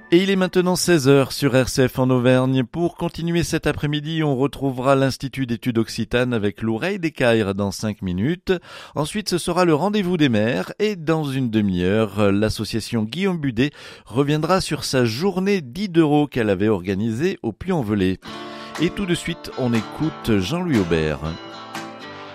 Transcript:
Et il est maintenant 16 heures sur RCF en Auvergne. Pour continuer cet après-midi, on retrouvera l'Institut d'études occitanes avec l'oreille des Caires dans 5 minutes. Ensuite, ce sera le rendez-vous des maires et dans une demi-heure, l'association Guillaume Budet reviendra sur sa journée d'Ideuro qu'elle avait organisée au Puy-en-Velay. Et tout de suite, on écoute Jean-Louis Aubert.